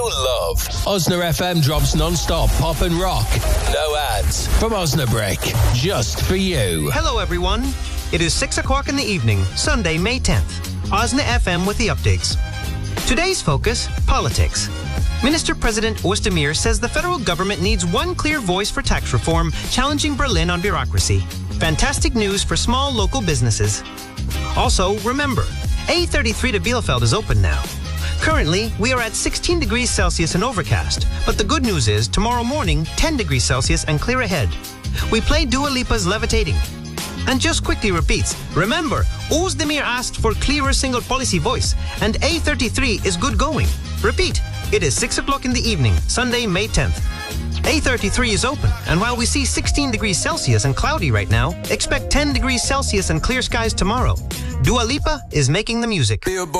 you love. Osna FM drops non-stop pop and rock. No ads. From Osna Brick. Just for you. Hello, everyone. It is 6 o'clock in the evening, Sunday, May 10th. Osna FM with the updates. Today's focus, politics. Minister President Oostdemir says the federal government needs one clear voice for tax reform, challenging Berlin on bureaucracy. Fantastic news for small local businesses. Also, remember, A33 to Bielefeld is open now. Currently, we are at 16 degrees Celsius and overcast, but the good news is tomorrow morning, 10 degrees Celsius and clear ahead. We play Dua Lipa's Levitating. And just quickly repeats, remember, Oostdemir asked for clearer single policy voice, and A33 is good going. Repeat, it is 6 o'clock in the evening, Sunday, May 10th. A33 is open, and while we see 16 degrees Celsius and cloudy right now, expect 10 degrees Celsius and clear skies tomorrow. Dua Lipa is making the music.